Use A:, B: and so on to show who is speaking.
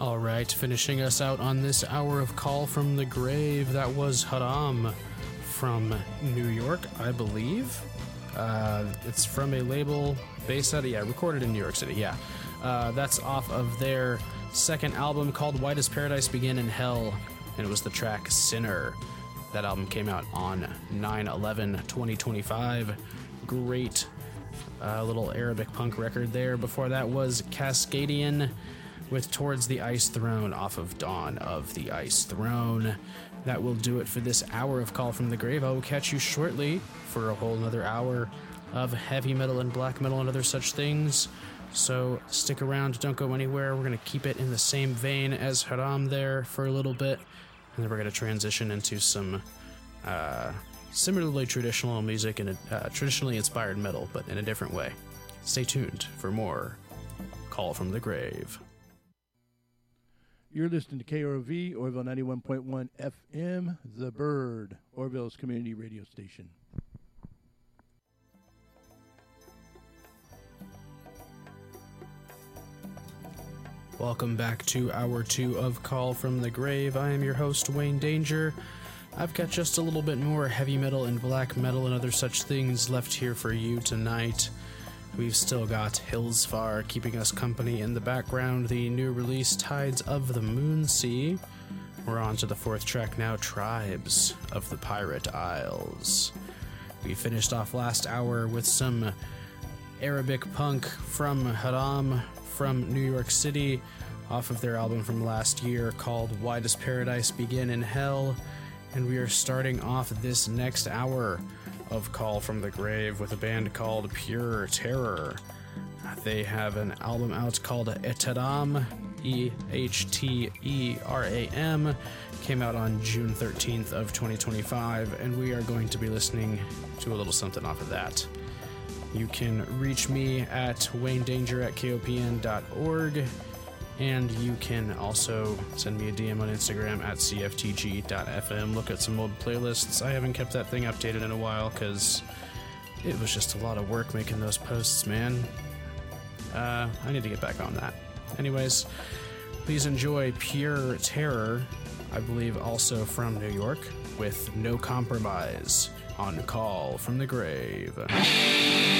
A: All right, finishing us out on this hour of Call from the Grave, that was Haram from New York, I believe. It's from a label based out of, recorded in New York City, that's off of their second album called Why Does Paradise Begin in Hell, and it was the track Sinner. That album came out on 9/11/2025. Great little Arabic punk record there. Before that was Cascadian with Towards the Ice Throne off of Dawn of the Ice Throne. That will do it for this hour of Call from the Grave. I will catch you shortly for a whole another hour of heavy metal and black metal and other such things. So stick around, don't go anywhere. We're going to keep it in the same vein as Haram there for a little bit, and then we're going to transition into some similarly traditional music and traditionally inspired metal, but in a different way. Stay tuned for more Call from the Grave.
B: You're listening to KROV, Orville 91.1 FM, The Bird, Orville's community radio station.
A: Welcome back to Hour 2 of Call from the Grave. I am your host, Wayne Danger. I've got just a little bit more heavy metal and black metal and other such things left here for you tonight. We've still got Hillsfar keeping us company in the background, the new release Tides of the Moonsea. We're on to the fourth track now, Tribes of the Pirate Isles. We finished off last hour with some Arabic punk from Haram from New York City off of their album from last year called Why Does Paradise Begin in Hell? And we are starting off this next hour of Call from the Grave with a band called Pure Terror. They have an album out called Ehteram, Ehteram, came out on June 13th of 2025, and we are going to be listening to a little something off of that. You can reach me at waynedanger@kopn.org, and you can also send me a DM on Instagram at cftg.fm. Look at some old playlists. I haven't kept that thing updated in a while because it was just a lot of work making those posts, man. I need to get back on that. Anyways, please enjoy Pure Terror, I believe also from New York, with No Compromise on Call from the Grave.